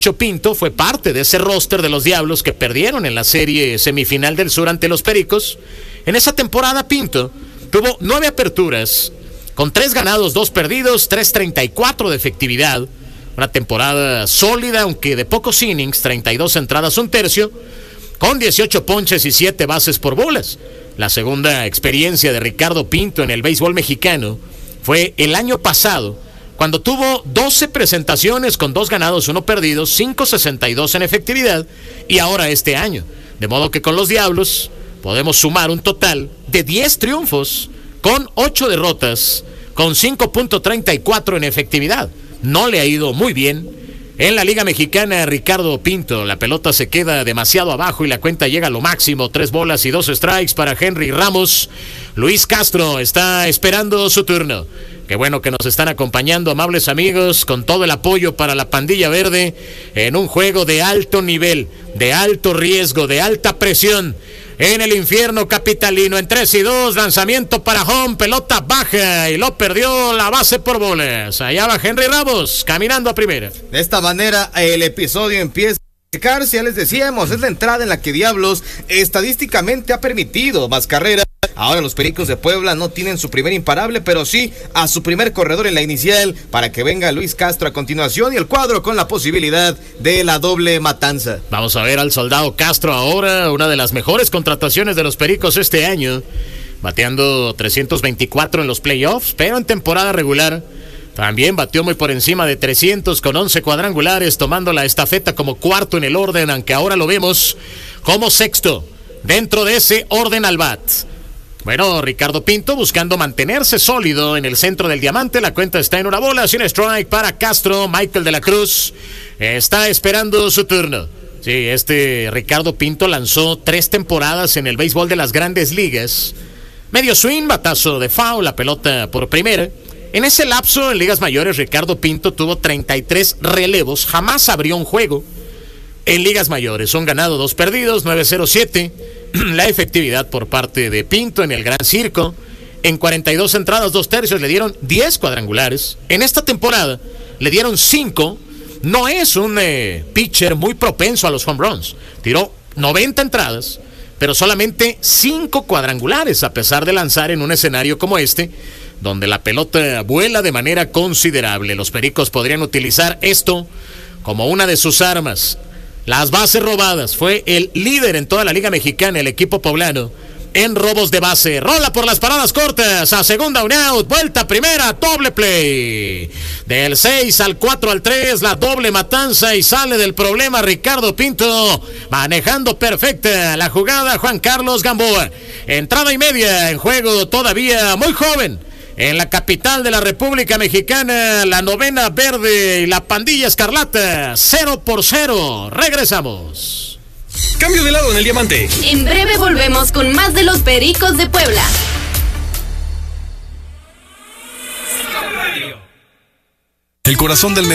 Pinto fue parte de ese roster de los Diablos que perdieron en la serie semifinal del Sur ante los Pericos. En esa temporada Pinto tuvo 9 aperturas, con 3 ganados, 2 perdidos, 3.34 de efectividad. Una temporada sólida, aunque de pocos innings, 32 entradas, 1/3, con 18 ponches y 7 bases por bolas. La segunda experiencia de Ricardo Pinto en el béisbol mexicano fue el año pasado, cuando tuvo 12 presentaciones con 2 ganados, 1 perdido, 5.62 en efectividad, y ahora este año. De modo que con los Diablos podemos sumar un total de 10 triunfos con 8 derrotas, con 5.34 en efectividad. No le ha ido muy bien en la Liga Mexicana a Ricardo Pinto. La pelota se queda demasiado abajo y la cuenta llega a lo máximo. 3 bolas y 2 strikes para Henry Ramos. Luis Castro está esperando su turno. Qué bueno que nos están acompañando, amables amigos, con todo el apoyo para la pandilla verde en un juego de alto nivel, de alto riesgo, de alta presión. En el infierno capitalino, en 3-2, lanzamiento para home, pelota baja y lo perdió la base por bolas. Allá va Henry Ramos, caminando a primera. De esta manera el episodio empieza. Ya les decíamos, es la entrada en la que Diablos estadísticamente ha permitido más carreras. Ahora los Pericos de Puebla no tienen su primer imparable, pero sí a su primer corredor en la inicial, para que venga Luis Castro a continuación, y el cuadro con la posibilidad de la doble matanza. Vamos a ver al soldado Castro ahora, una de las mejores contrataciones de los Pericos este año, bateando 324 en los playoffs, pero en temporada regular también batió muy por encima de 300 con 11 cuadrangulares, tomando la estafeta como cuarto en el orden, aunque ahora lo vemos como sexto dentro de ese orden al bat. Bueno, Ricardo Pinto buscando mantenerse sólido en el centro del diamante. La cuenta está en 1 bola, sin strike para Castro. Michael de la Cruz está esperando su turno. Sí, Ricardo Pinto lanzó 3 temporadas en el béisbol de las Grandes Ligas. Medio swing, batazo de foul, la pelota por primera. En ese lapso, en ligas mayores, Ricardo Pinto tuvo 33 relevos, jamás abrió un juego. En ligas mayores, un ganado, 2 perdidos, 9.07. La efectividad por parte de Pinto en el Gran Circo. En 42 entradas, 2/3, le dieron 10 cuadrangulares. En esta temporada le dieron 5. No es un pitcher muy propenso a los home runs. Tiró 90 entradas, pero solamente 5 cuadrangulares, a pesar de lanzar en un escenario como este, donde la pelota vuela de manera considerable. Los Pericos podrían utilizar esto como una de sus armas. Las bases robadas, fue el líder en toda la Liga Mexicana, el equipo poblano, en robos de base. Rola por las paradas cortas, a segunda, un out, vuelta a primera, doble play. Del 6 al 4 al 3, la doble matanza, y sale del problema Ricardo Pinto, manejando perfecta la jugada Juan Carlos Gamboa. Entrada y media en juego, todavía muy joven. En la capital de la República Mexicana, la novena verde y la pandilla escarlata, 0-0. Regresamos. Cambio de lado en el diamante. En breve volvemos con más de los Pericos de Puebla. El corazón del